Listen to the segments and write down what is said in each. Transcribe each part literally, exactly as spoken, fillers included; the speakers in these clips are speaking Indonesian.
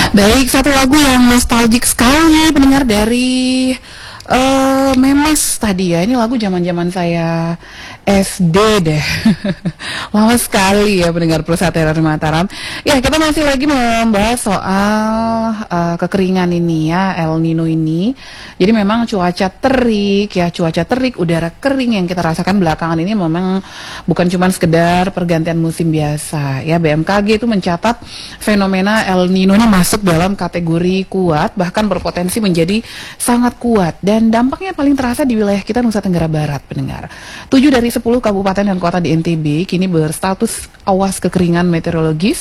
Baik, satu lagu yang nostalgic sekali pendengar dari uh, Memes tadi ya. Ini lagu zaman-zaman saya S D deh. Lama sekali ya pendengar Pulsa Teror Mataram. Ya, kita masih lagi membahas soal uh, kekeringan ini ya, El Nino ini. Jadi memang cuaca terik ya, cuaca terik, udara kering yang kita rasakan belakangan ini memang bukan cuma sekedar pergantian musim biasa ya. B M K G itu mencatat fenomena El Nino ini masuk dalam kategori kuat, bahkan berpotensi menjadi sangat kuat, dan dampaknya paling terasa di wilayah kita Nusa Tenggara Barat pendengar. tujuh dari sepuluh kabupaten dan kota di N T B kini berstatus awas kekeringan meteorologis.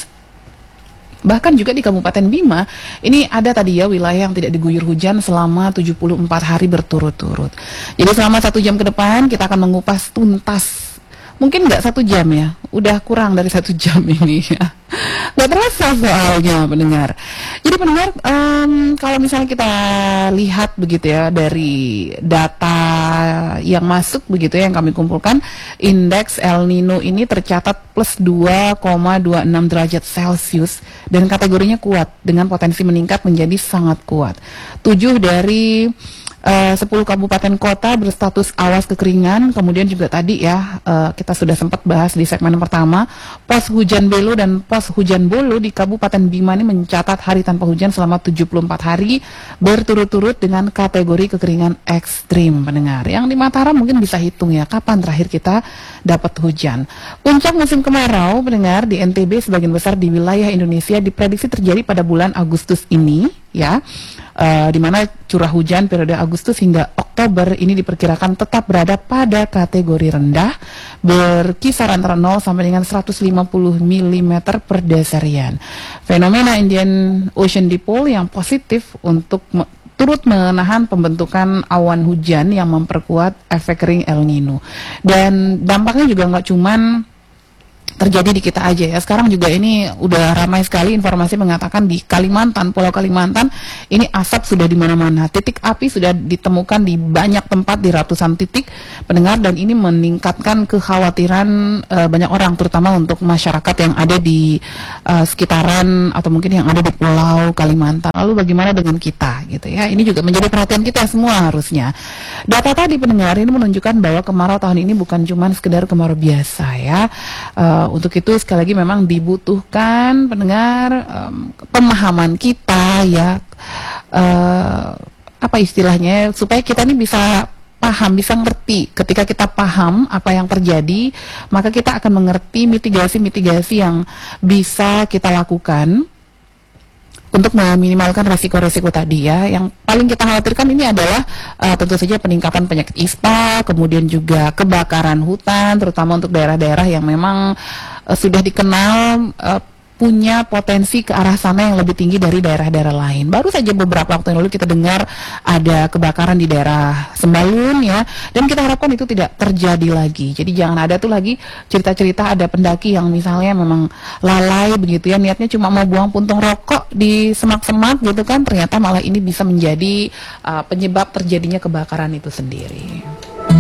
Bahkan juga di Kabupaten Bima, ini ada tadi ya wilayah yang tidak diguyur hujan selama tujuh puluh empat hari berturut-turut. Jadi selama satu jam ke depan kita akan mengupas tuntas. Mungkin nggak satu jam ya, udah kurang dari satu jam ini ya. Nggak terasa soalnya pendengar. Jadi pendengar, um, kalau misalnya kita lihat begitu ya dari data yang masuk begitu ya, yang kami kumpulkan, indeks El Nino ini tercatat plus dua koma dua enam derajat Celcius dan kategorinya kuat dengan potensi meningkat menjadi sangat kuat. tujuh dari Uh, sepuluh kabupaten kota berstatus awas kekeringan. Kemudian juga tadi ya uh, kita sudah sempat bahas di segmen pertama, pos hujan Belo dan pos hujan Bolo di Kabupaten Bima ini mencatat hari tanpa hujan selama tujuh puluh empat hari berturut-turut dengan kategori kekeringan ekstrim pendengar. Yang di Mataram mungkin bisa hitung ya kapan terakhir kita dapat hujan. Puncak musim kemarau pendengar di N T B sebagian besar di wilayah Indonesia diprediksi terjadi pada bulan Agustus ini ya. Uh, di mana curah hujan periode Agustus hingga Oktober ini diperkirakan tetap berada pada kategori rendah, berkisar antara nol sampai dengan seratus lima puluh milimeter per deserian. Fenomena Indian Ocean Dipole yang positif untuk me turut menahan pembentukan awan hujan yang memperkuat efek kering El Nino. Dan dampaknya juga nggak cuman terjadi di kita aja ya. Sekarang juga ini udah ramai sekali informasi mengatakan di Kalimantan, Pulau Kalimantan ini asap sudah di mana-mana. Titik api sudah ditemukan di banyak tempat, di ratusan titik pendengar, dan ini meningkatkan kekhawatiran uh, banyak orang, terutama untuk masyarakat yang ada di uh, sekitaran atau mungkin yang ada di Pulau Kalimantan. Lalu bagaimana dengan kita gitu ya? Ini juga menjadi perhatian kita semua harusnya. Data tadi pendengar ini menunjukkan bahwa kemarau tahun ini bukan cuma sekedar kemarau biasa ya. Uh, Untuk itu sekali lagi memang dibutuhkan pendengar um, pemahaman kita ya, uh, apa istilahnya, supaya kita ini bisa paham, bisa ngerti. Ketika kita paham apa yang terjadi, maka kita akan mengerti mitigasi-mitigasi yang bisa kita lakukan untuk meminimalkan resiko-resiko tadi ya. Yang paling kita khawatirkan ini adalah uh, tentu saja peningkatan penyakit ispa, kemudian juga kebakaran hutan, terutama untuk daerah-daerah yang memang uh, sudah dikenal uh, punya potensi ke arah sana yang lebih tinggi dari daerah-daerah lain. Baru saja beberapa waktu yang lalu kita dengar ada kebakaran di daerah Sembalun ya, dan kita harapkan itu tidak terjadi lagi. Jadi jangan ada tuh lagi cerita-cerita ada pendaki yang misalnya memang lalai begitu ya, niatnya cuma mau buang puntung rokok di semak-semak gitu kan, ternyata malah ini bisa menjadi uh, penyebab terjadinya kebakaran itu sendiri.